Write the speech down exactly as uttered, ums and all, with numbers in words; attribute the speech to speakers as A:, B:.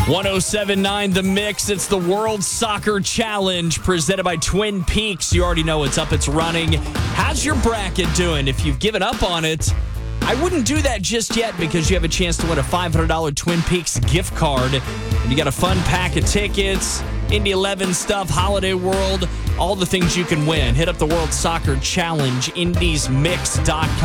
A: one oh seven point nine The Mix. It's the World Soccer Challenge presented by Twin Peaks. You already know it's up, it's running. How's your bracket doing? If you've given up on it, I wouldn't do that just yet because you have a chance to win a five hundred dollars Twin Peaks gift card. And you got a fun pack of tickets, Indy eleven stuff, Holiday World, all the things you can win. Hit up the World Soccer Challenge, indies mix dot com.